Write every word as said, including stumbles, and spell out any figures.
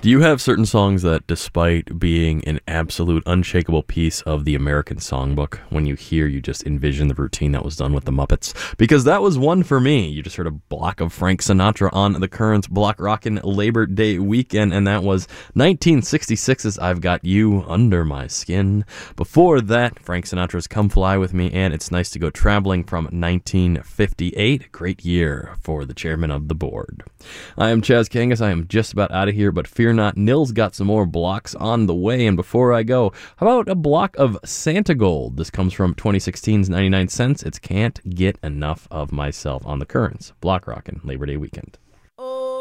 Do you have certain songs that, despite being an absolute unshakable piece of the American songbook, when you hear, you just envision the routine that was done with the Muppets? Because that was one for me. You just heard a block of Frank Sinatra on the Currents Block Rockin' Labor Day weekend, and that was nineteen sixty-six's I've Got You Under My Skin. Before that, Frank Sinatra's Come Fly With Me and It's Nice to Go Traveling from nineteen fifty-eight. Great year for the chairman of the board. I am Chaz Kangas. I am just about out of here, but fear not, Nils got some more blocks on the way. And before I go, how about a block of Santa Gold? This comes from twenty sixteen's ninety-nine cents. It's Can't Get Enough of Myself on the Currents Block Rockin' Labor Day weekend.